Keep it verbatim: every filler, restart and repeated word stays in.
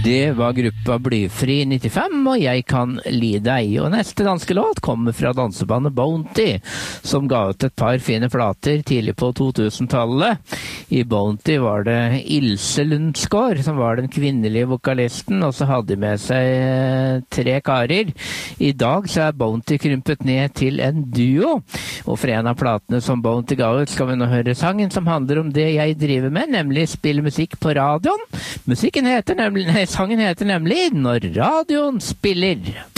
Det var gruppa Blyfri nittifem, og Jeg kan li deg. Og neste danske låt kommer fra dansebandet Bounty, som ga ut et par fine plater tidlig på to tusen-tallet. I Bounty var det Ilse Lundsgaard som var den kvinnelige vokalisten, og så hadde de med seg tre karer. I dag så er Bounty krympet ned til en duo, og for en av platene som Bounty ga ut skal vi nå høre sangen som handler om det jeg driver med, nemlig spille musikk på radioen. Musikken heter nemlig, nei, sangen heter nemlig Når radioen spiller.